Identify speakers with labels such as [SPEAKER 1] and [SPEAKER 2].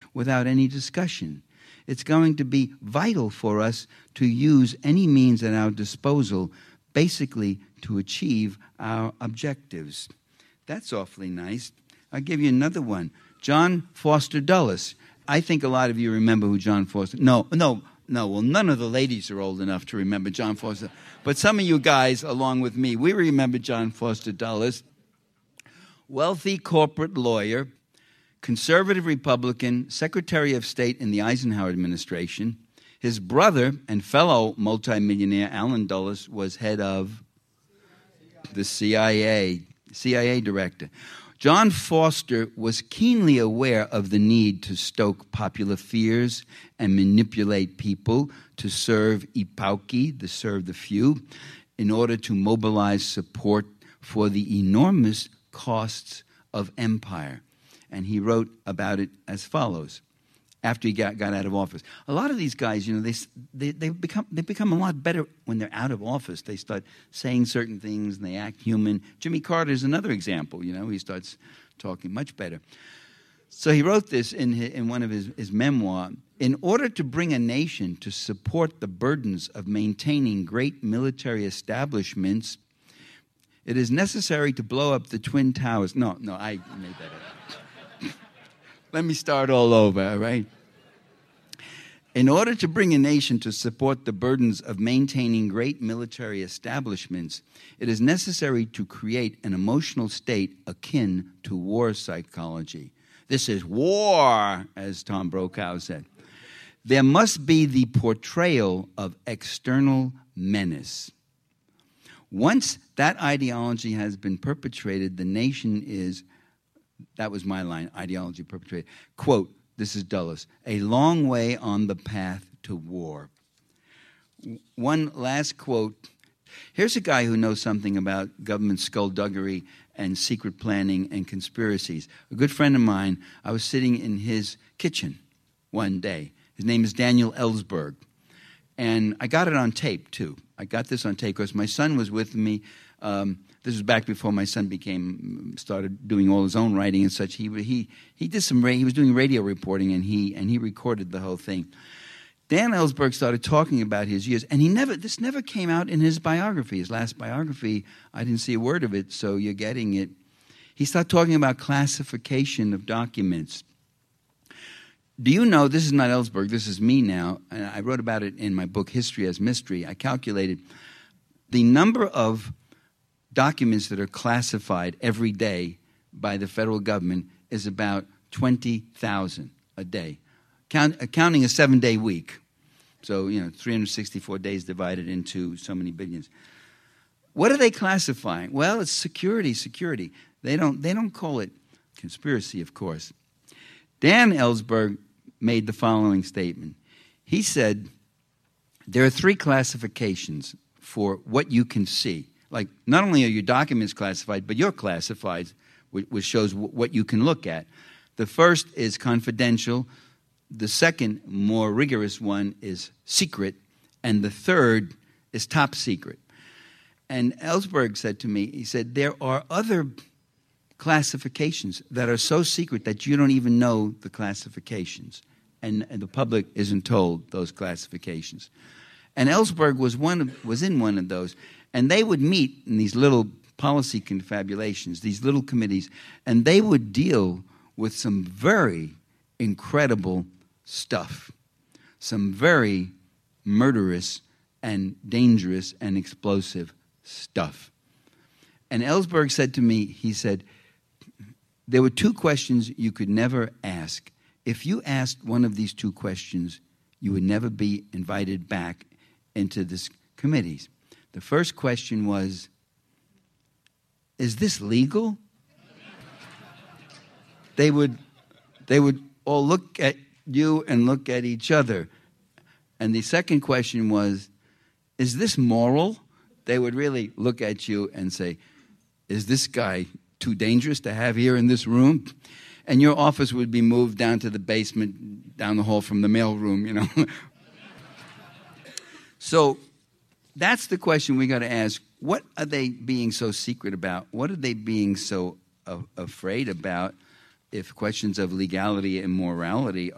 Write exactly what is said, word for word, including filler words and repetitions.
[SPEAKER 1] without any discussion. It's going to be vital for us to use any means at our disposal, basically to achieve our objectives. That's awfully nice. I'll give you another one. John Foster Dulles. I think a lot of you remember who John Foster... No, no, no. Well, none of the ladies are old enough to remember John Foster. But some of you guys, along with me, we remember John Foster Dulles. Wealthy corporate lawyer, conservative Republican, Secretary of State in the Eisenhower administration. His brother and fellow multimillionaire, Alan Dulles, was head of the C I A, C I A director. John Foster was keenly aware of the need to stoke popular fears and manipulate people to serve epauki, to serve the few, in order to mobilize support for the enormous costs of empire. And he wrote about it as follows, after he got, got out of office. A lot of these guys, you know, they, they, they, become, they become a lot better when they're out of office. They start saying certain things and they act human. Jimmy Carter is another example, you know. He starts talking much better. So he wrote this in, his, in one of his, his memoirs. In order to bring a nation to support the burdens of maintaining great military establishments, it is necessary to blow up the Twin Towers. No, no, I made that up. Let me start all over, all right? In order to bring a nation to support the burdens of maintaining great military establishments, it is necessary to create an emotional state akin to war psychology. This is war, as Tom Brokaw said. There must be the portrayal of external menace. Once that ideology has been perpetrated, the nation is... That was my line, ideology perpetrated. Quote, this is Dulles, a long way on the path to war. One last quote. Here's a guy who knows something about government skullduggery and secret planning and conspiracies. A good friend of mine, I was sitting in his kitchen one day. His name is Daniel Ellsberg. And I got it on tape, too. I got this on tape because my son was with me. Um, This was back before my son became started doing all his own writing and such. He he he did some he was doing radio reporting and he and he recorded the whole thing. Dan Ellsberg started talking about his years, and he never this never came out in his biography. His last biography, I didn't see a word of it, so you're getting it. He started talking about classification of documents. Do you know, this is not Ellsberg, this is me now, and I wrote about it in my book, History as Mystery. I calculated the number of documents that are classified every day by the federal government is about twenty thousand a day, Count, counting a seven-day week. So, you know, three hundred sixty-four days divided into so many billions. What are they classifying? Well, it's security, security. They don't, they don't call it conspiracy, of course. Dan Ellsberg made the following statement. He said, there are three classifications for what you can see. Like, not only are your documents classified, but you're classified, which shows what you can look at. The first is confidential. The second, more rigorous one, is secret. And the third is top secret. And Ellsberg said to me, he said, there are other classifications that are so secret that you don't even know the classifications. And, and the public isn't told those classifications. And Ellsberg was one of, was in one of those. And they would meet in these little policy confabulations, these little committees, and they would deal with some very incredible stuff, some very murderous and dangerous and explosive stuff. And Ellsberg said to me, he said, there were two questions you could never ask. If you asked one of these two questions, you would never be invited back into this committees. The first question was, is this legal? They would, they would all look at you and look at each other. And the second question was, is this moral? They would really look at you and say, is this guy too dangerous to have here in this room? And your office would be moved down to the basement, down the hall from the mailroom, you know. So that's the question we got to ask. What are they being so secret about? What are they being so uh, afraid about if questions of legality and morality